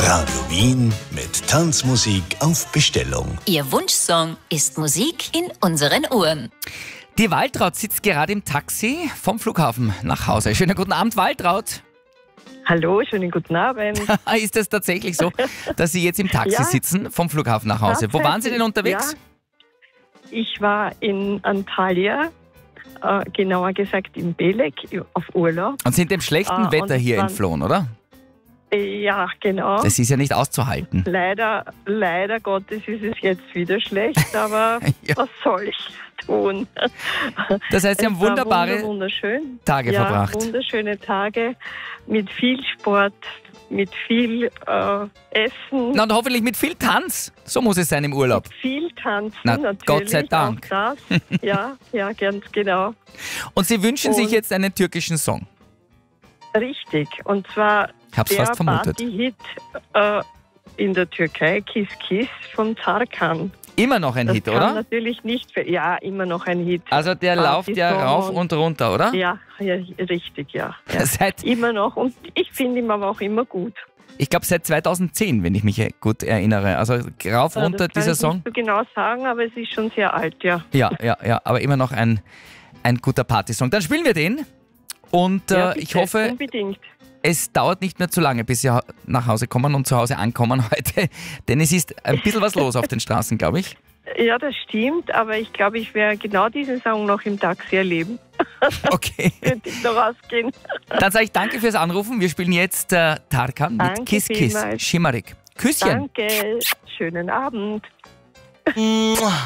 Radio Wien mit Tanzmusik auf Bestellung. Ihr Wunschsong ist Musik in unseren Ohren. Die Waltraud sitzt gerade im Taxi vom Flughafen nach Hause. Schönen guten Abend, Waltraud. Hallo, schönen guten Abend. Ist es tatsächlich so, dass Sie jetzt im Taxi sitzen vom Flughafen nach Hause? Wo waren Sie denn unterwegs? Ja. Ich war in Antalya, genauer gesagt in Belek auf Urlaub. Und sind dem schlechten Wetter hier entflohen, oder? Ja, genau. Das ist ja nicht auszuhalten. Leider Gottes ist es jetzt wieder schlecht, aber Ja. was soll ich tun? Das heißt, Sie haben wunderbare wunderschön. Tage verbracht. Wunderschöne Tage mit viel Sport, mit viel Essen. Na, und hoffentlich mit viel Tanz. So muss es sein im Urlaub. Viel Tanzen, Na, natürlich. Gott sei Dank. Auch das. Ja, ganz genau. Und Sie wünschen sich Und- jetzt einen türkischen Song. Richtig. Und zwar Ich hab's der fast vermutet. Party-Hit in der Türkei, Kiss Kiss von Tarkan. Immer noch ein Das Hit, kann oder? natürlich nicht ja, immer noch ein Hit. Also der läuft ja Partysong rauf und runter, oder? Ja, richtig, ja. Seit, Immer noch. Und ich finde ihn aber auch immer gut. ich glaube seit 2010, wenn ich mich gut erinnere. Also rauf, runter, das kann dieser ich Song. nicht so genau sagen, aber es ist schon sehr alt, ja. Ja, aber immer noch ein guter Partysong. Dann spielen wir den und Ja, bitte, ich hoffe, unbedingt. es dauert nicht mehr zu lange, bis Sie nach Hause kommen und zu Hause ankommen heute, denn es ist ein bisschen was los auf den Straßen, glaube ich. Ja, das stimmt, aber ich glaube, ich werde genau diesen Song noch im Taxi erleben. Okay, Könnte ich noch rausgehen. dann sage ich danke fürs Anrufen. Wir spielen jetzt Tarkan mit Danke Kiss Kiss, vielmals. Schimarik. Küsschen. Danke, schönen Abend.